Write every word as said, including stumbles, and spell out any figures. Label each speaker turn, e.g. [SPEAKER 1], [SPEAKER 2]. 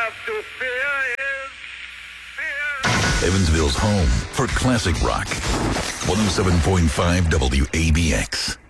[SPEAKER 1] have to fear is fear.
[SPEAKER 2] Evansville's home for classic rock. one oh seven point five W A B X.